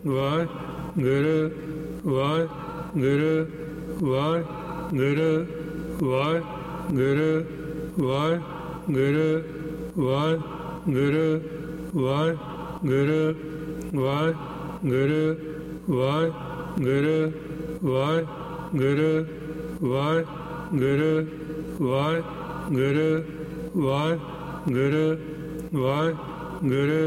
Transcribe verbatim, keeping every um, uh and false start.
Waheguru Waheguru Waheguru Waheguru Waheguru Waheguru Waheguru Waheguru Waheguru Waheguru Waheguru Waheguru Waheguru Waheguru